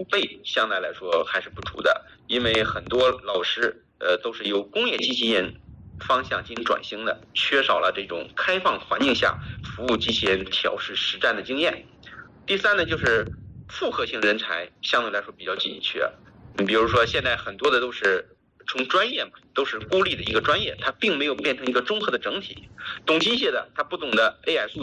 备相对来说还是不足的，因为很多老师都是由工业机器人方向进行转型的，缺少了这种开放环境下服务机器人调试实战的经验。第三呢，就是复合性人才相对来说比较紧缺。你比如说现在很多的都是从专业嘛，都是孤立的一个专业，它并没有变成一个综合的整体。懂机械的他不懂得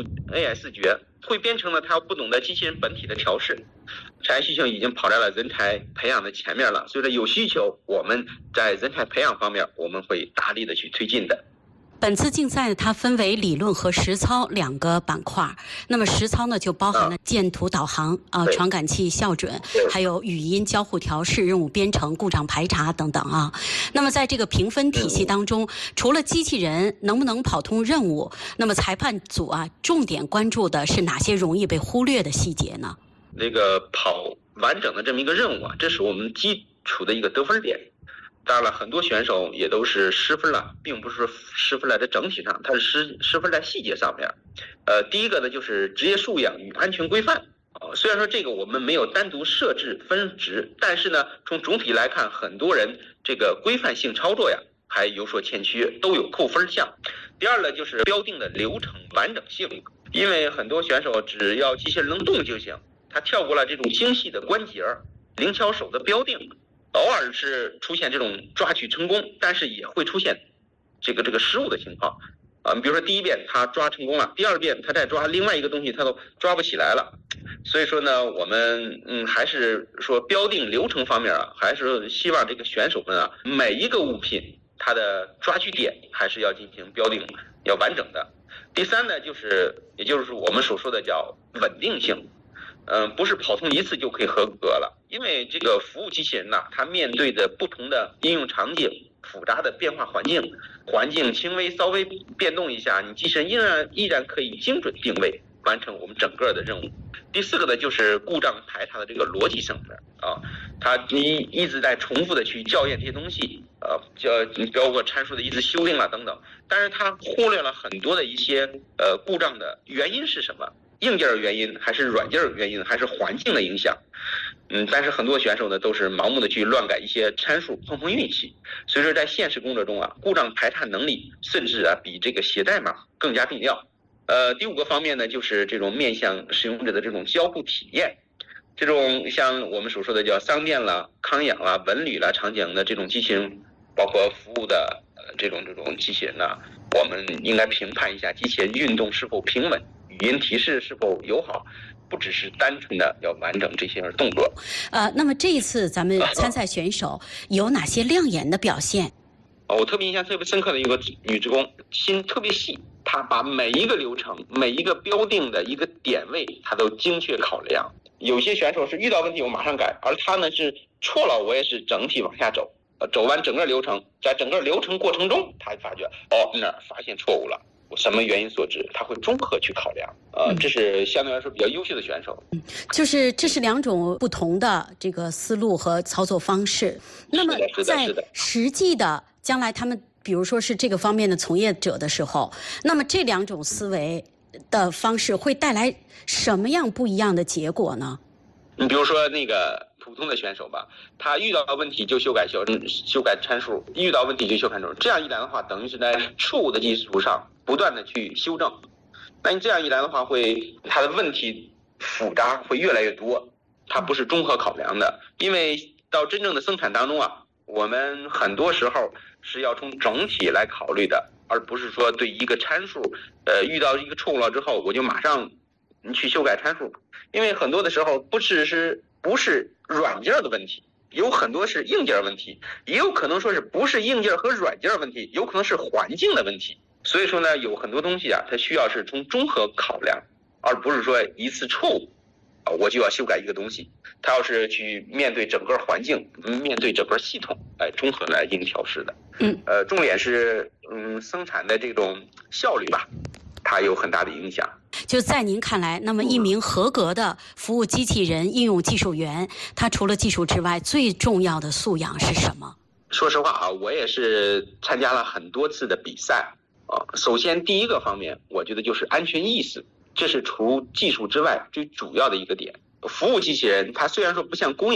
AI 视觉，会编程的他不懂得机器人本体的调试。产业需求已经跑在了人才培养的前面了，所以说有需求，我们在人才培养方面我们会大力的去推进的。 本次竞赛它分为理论和实操两个板块。那么实操呢，就包含了建图导航传感器校准，还有语音交互调试、任务编程、故障排查等等啊。那么在这个评分体系当中，除了机器人能不能跑通任务，那么裁判组重点关注的是哪些容易被忽略的细节呢？ 那个跑完整的这么一个任务这是我们基础的一个得分点。当然了，很多选手也都是失分了，并不是失分在整体上，它是失分在细节上面。第一个呢，就是职业素养与安全规范。虽然说这个我们没有单独设置分值，但是呢，从总体来看，很多人这个规范性操作还有所欠缺，都有扣分项。第二呢，就是标定的流程完整性，因为很多选手只要机器人能动就行，他跳过了这种精细的关节、灵巧手的标定。偶尔是出现这种抓取成功，但是也会出现这个失误的情况比如说第一遍他抓成功了，第二遍他再抓另外一个东西他都抓不起来了。所以说呢，我们还是说标定流程方面还是希望这个选手们每一个物品它的抓取点还是要进行标定，要完整的。第三呢，也就是我们所说的叫稳定性。不是跑通一次就可以合格了，因为这个服务机器人它面对的不同的应用场景、复杂的变化环境轻微稍微变动一下，你机器人依然可以精准定位，完成我们整个的任务。第四个呢，就是故障排查的这个逻辑性它一直在重复的去校验这些东西包括参数的一直修订等等，但是它忽略了很多的一些故障的原因是什么。硬件原因还是软件原因还是环境的影响但是很多选手呢都是盲目的去乱改一些参数，碰碰运气。所以说在现实工作中故障排查能力甚至比这个写代码更加必要。第五个方面呢，就是这种面向使用者的这种交互体验。这种像我们所说的叫商店啦、康养啦、文旅啦场景的这种机器人，包括服务的这种机器人我们应该评判一下机器人运动是否平稳，语音提示是否友好，不只是单纯的要完整这些动作。 那么这一次咱们参赛选手有哪些亮眼的表现？ 我特别印象特别深刻的一个女职工，心特别细，她把每一个流程、每一个标定的一个点位，她都精确考量。有些选手是遇到问题我马上改，而她呢是错了我也是整体往下走，走完整个流程，在整个流程过程中，她发觉哪儿发现错误了。什么原因所致，他会综合去考量这是相对来说比较优秀的选手。 就是这是两种不同的这个思路和操作方式。那么在实际的将来他们比如说是这个方面的从业者的时候，那么这两种思维的方式会带来什么样不一样的结果呢？ 你比如说那个普通的选手吧，他遇到问题就修改参数，遇到问题就修改参数，这样一来的话，等于是在错误的基础上不断的去修正。那你这样一来的话，他的问题复杂会越来越多，它不是综合考量的。因为到真正的生产当中我们很多时候是要从整体来考虑的，而不是说对一个参数遇到一个错误了之后我就马上你去修改参数。因为很多的时候不是软件的问题，有很多是硬件问题，也有可能说是不是硬件和软件问题，有可能是环境的问题。所以说呢，有很多东西它需要是从综合考量，而不是说一次错误我就要修改一个东西。它要是去面对整个环境，面对整个系统来综合来进行调试的。重点是生产的这种效率吧，它有很大的影响。 就在您看来，那么一名合格的服务机器人应用技术员，他除了技术之外，最重要的素养是什么？ 说实话我也是参加了很多次的比赛首先第一个方面，我觉得就是安全意识，这是除技术之外最主要的一个点。服务机器人它虽然说不像工业